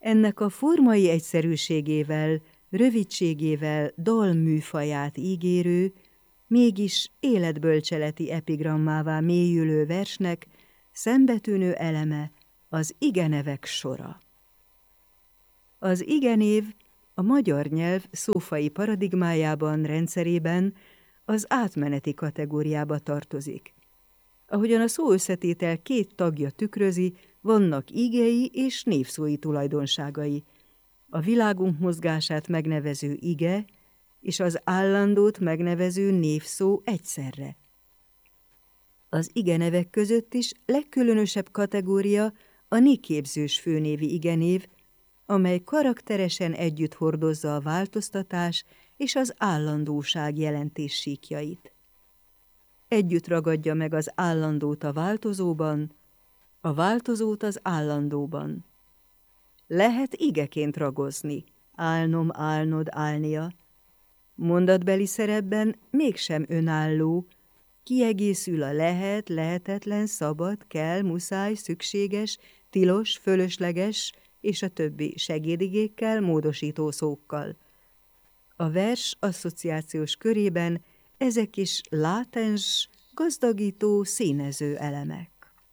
Ennek a formai egyszerűségével, rövidségével dalműfaját ígérő, mégis életbölcseleti epigrammává mélyülő versnek szembetűnő eleme az igenevek sora. Az igenév a magyar nyelv szófai paradigmájában, rendszerében az átmeneti kategóriába tartozik. Ahogyan a szóösszetétel két tagja tükrözi, vannak igei és névszói tulajdonságai. A világunk mozgását megnevező ige és az állandót megnevező névszó egyszerre. Az igenevek között is legkülönösebb kategória a névképzős főnévi igenév, amely karakteresen együtt hordozza a változtatás és az állandóság jelentéssíkjait. Együtt ragadja meg az állandót a változóban, a változót az állandóban. Lehet igeként ragozni, állnom, állnod, állnia. Mondatbeli szerepben mégsem önálló, kiegészül a lehet, lehetetlen, szabad, kell, muszáj, szükséges, tilos, fölösleges és a többi segédigékkel, módosító szókkal. A vers asszociációs körében ezek is látens, gazdagító, színező elemek.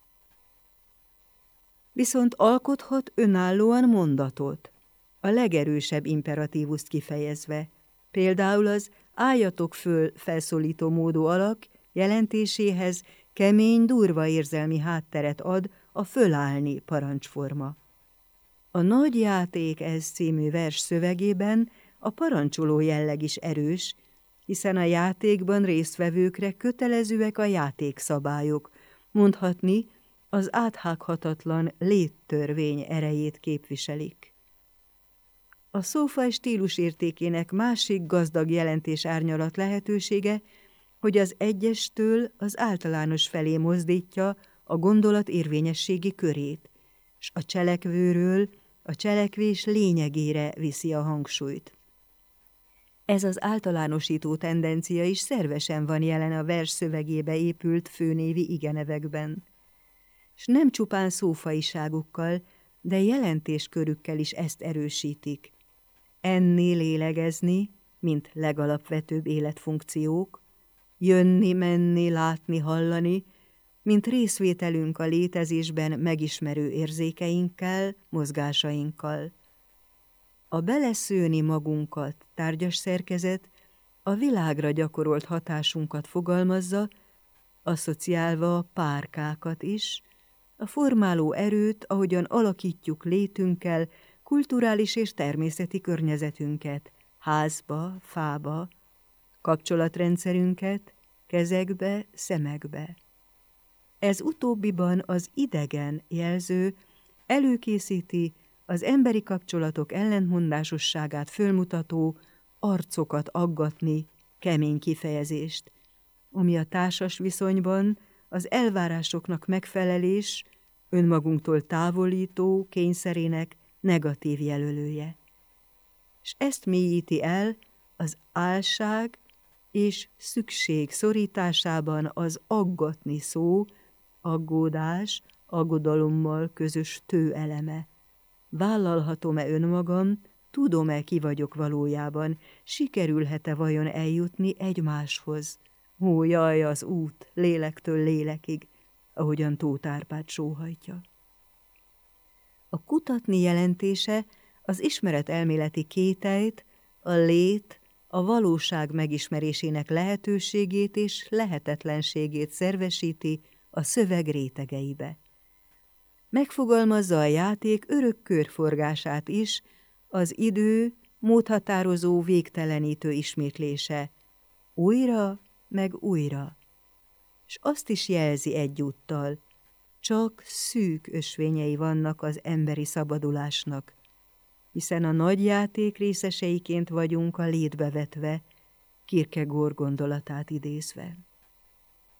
Viszont alkothat önállóan mondatot, a legerősebb imperatívuszt kifejezve, például az álljatok föl felszólító módú alak jelentéséhez kemény, durva érzelmi hátteret ad a fölállni parancsforma. A Nagy játék ez című vers szövegében a parancsoló jelleg is erős, hiszen a játékban résztvevőkre kötelezőek a játékszabályok, mondhatni, az áthághatatlan léttörvény erejét képviselik. A szófaj stílus értékének másik gazdag jelentés árnyalat lehetősége, hogy az egyestől az általános felé mozdítja a gondolat érvényességi körét, s a cselekvőről a cselekvés lényegére viszi a hangsúlyt. Ez az általánosító tendencia is szervesen van jelen a vers szövegébe épült főnévi igenevekben, s nem csupán szófaiságukkal, de jelentéskörükkel is ezt erősítik. Enni, lélegezni, mint legalapvetőbb életfunkciók, jönni, menni, látni, hallani, mint részvételünk a létezésben megismerő érzékeinkkel, mozgásainkkal. A beleszőni magunkat tárgyas szerkezet a világra gyakorolt hatásunkat fogalmazza, asszociálva a párkákat is, a formáló erőt, ahogyan alakítjuk létünkkel kulturális és természeti környezetünket, házba, fába, kapcsolatrendszerünket, kezekbe, szemekbe. Ez utóbbiban az idegen jelző előkészíti az emberi kapcsolatok ellentmondásosságát fölmutató, arcokat aggatni kemény kifejezést, ami a társas viszonyban az elvárásoknak megfelelés, önmagunktól távolító kényszerének negatív jelölője. És ezt mélyíti el az álság és szükség szorításában az aggatni szó, aggódás, aggodalommal közös tőeleme. Vállalhatom-e önmagam, tudom-e, ki vagyok valójában, sikerülhet-e vajon eljutni egymáshoz? Ó, jaj, az út, lélektől lélekig, ahogyan Tóth Árpád sóhajtja. A kutatni jelentése az ismeretelméleti kételyt, a lét, a valóság megismerésének lehetőségét és lehetetlenségét szervesíti a szöveg rétegeibe. Megfogalmazza a játék örök körforgását is, az idő módhatározó, végtelenítő ismétlése, újra meg újra, s azt is jelzi egyúttal, csak szűk ösvényei vannak az emberi szabadulásnak, hiszen a nagy játék részeseiként vagyunk a létbe vetve, Kierkegaard gondolatát idézve.